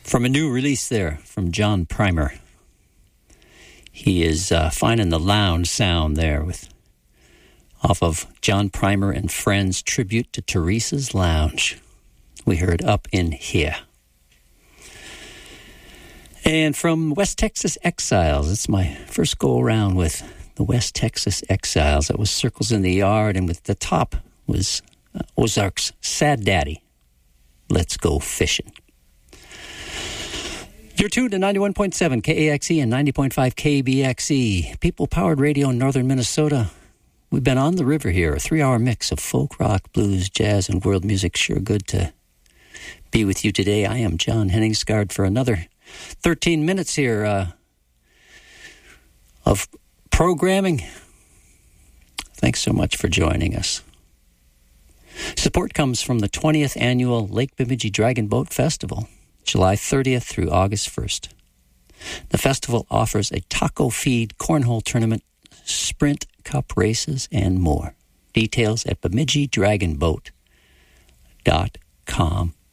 From a new release there from John Primer. He is finding the lounge sound there off of John Primer and Friends Tribute to Teresa's Lounge. We heard Up in Here. And from West Texas Exiles, it's my first go around with the West Texas Exiles. That was Circles in the Yard, and with the top was Ozark's Sad Daddy. Let's Go Fishing. You're tuned to 91.7 KAXE and 90.5 KBXE, people-powered radio in northern Minnesota. We've been on the river here, a 3-hour mix of folk, rock, blues, jazz, and world music. Sure good to be with you today. I am John Henningsgaard for another 13 minutes here of programming. Thanks so much for joining us. Support comes from the 20th Annual Lake Bemidji Dragon Boat Festival, July 30th through August 1st. The festival offers a taco feed, cornhole tournament, sprint cup races, and more. Details at BemidjiDragonBoat.com.